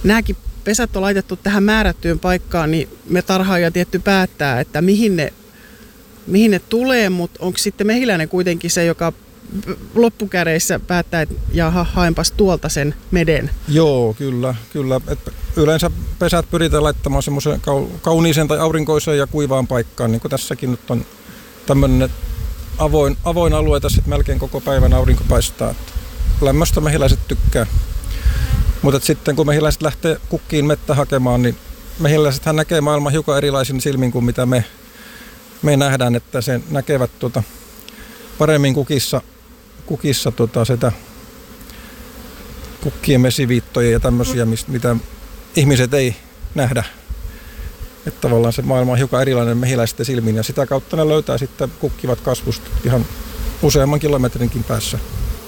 Nämäkin pesät on laitettu tähän määrättyyn paikkaan, niin me tarhaaja tietty päättää, että mihin ne tulee, mutta onko sitten mehiläinen kuitenkin se, joka loppukäreissä päättää, että jaha, haenpas tuolta sen meden? Joo, kyllä. Että yleensä pesät pyritään laittamaan semmoiseen kauniiseen tai aurinkoiseen ja kuivaan paikkaan, niin kuin tässäkin nyt on tämmöinen avoin alue tässä, että melkein koko päivän aurinko paistaa. Että lämmöstä mehiläiset tykkää. Mutta sitten kun mehiläiset lähtee kukkiin mettä hakemaan, niin mehiläisethän näkee maailman hiukan erilaisin silmin kuin mitä me nähdään, että se näkevät paremmin kukissa sitä kukkien mesiviittoja ja tämmöisiä, mitä ihmiset ei nähdä. Että tavallaan se maailma on hiukan erilainen mehiläisten silmin ja sitä kautta ne löytää sitten kukkivat kasvustot ihan useamman kilometrinkin päässä.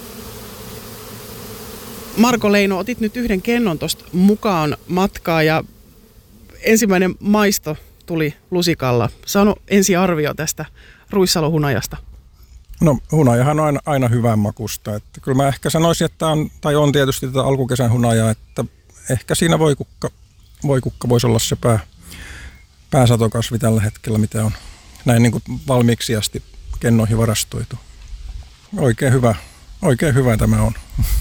Marko Leino, otit nyt yhden kennon tuosta mukaan matkaa ja ensimmäinen maisto tuli lusikalla. Sano ensiarvio tästä Ruissalo-hunajasta. No hunajahan on aina hyvän makusta. Että kyllä mä ehkä sanoisin, että on tietysti tätä alkukesän hunajaa, että ehkä siinä voikukka voisi olla se pääsatokasvi tällä hetkellä, mitä on näin niin kuin valmiiksi asti kennoihin varastoitu. Oikein hyvä tämä on.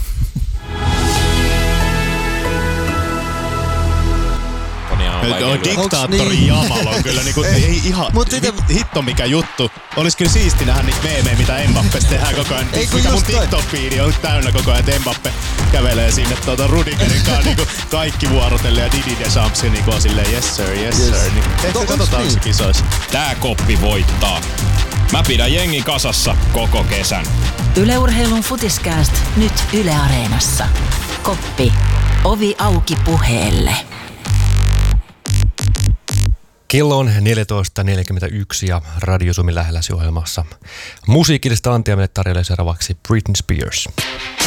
Diktaattori Jamal on kyllä niinku ihan hitto mikä juttu. Olis kyllä siisti nähdä niitä meemejä, mitä Mbappesta tehdään koko ajan. Mikä mun TikTok-fiidi on täynnä koko ajan, että Mbappe kävelee sinne Rudigerin kanssa niinku kaikki vuorotelle ja Didi Deschamps niinku on silleen yes sir. Niin, ehkä katsotaan se kisoissa. Tää koppi voittaa. Mä pidän jengin kasassa koko kesän. Yle Urheilun Futiskääst nyt Yle Areenassa. Koppi. Ovi auki puheelle. Kello on 14.41 ja Radio Suomi lähelläsi ohjelmassa musiikillista antia meille tarjolle seuraavaksi Britney Spears.